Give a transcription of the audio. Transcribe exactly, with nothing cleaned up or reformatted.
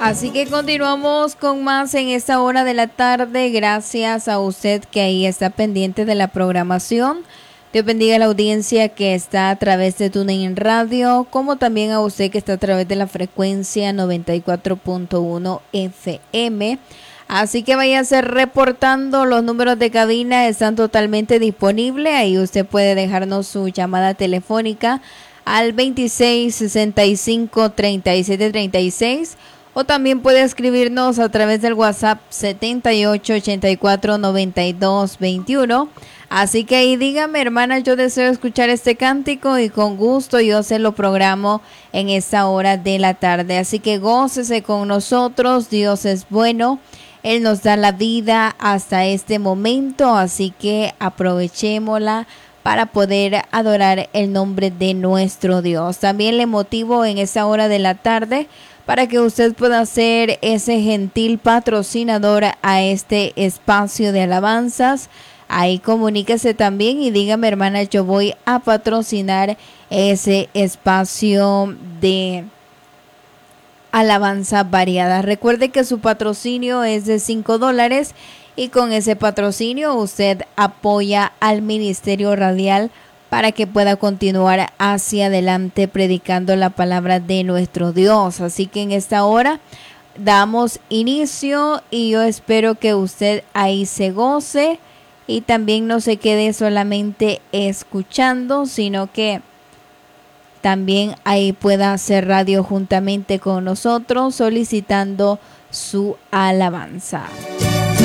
Así que continuamos con más en esta hora de la tarde. Gracias a usted que ahí está pendiente de la programación. Dios bendiga a la audiencia que está a través de TuneIn Radio, como también a usted que está a través de la frecuencia noventa y cuatro punto uno F M. Así que váyase reportando, los números de cabina están totalmente disponibles. Ahí usted puede dejarnos su llamada telefónica al veintiséis sesenta y cinco treinta y siete treinta y seis. O también puede escribirnos a través del WhatsApp setenta y ocho ochenta y cuatro noventa y dos veintiuno. Así que ahí dígame, hermana, yo deseo escuchar este cántico y con gusto yo se lo programo en esta hora de la tarde. Así que gócese con nosotros, Dios es bueno, Él nos da la vida hasta este momento, así que aprovechémosla para poder adorar el nombre de nuestro Dios. También le motivo en esta hora de la tarde para que usted pueda ser ese gentil patrocinador a este espacio de alabanzas. Ahí comuníquese también y dígame, hermana, yo voy a patrocinar ese espacio de alabanza variada. Recuerde que su patrocinio es de cinco dólares y con ese patrocinio usted apoya al Ministerio Radial para que pueda continuar hacia adelante predicando la palabra de nuestro Dios. Así que en esta hora damos inicio y yo espero que usted ahí se goce y también no se quede solamente escuchando, sino que también ahí pueda hacer radio juntamente con nosotros solicitando su alabanza.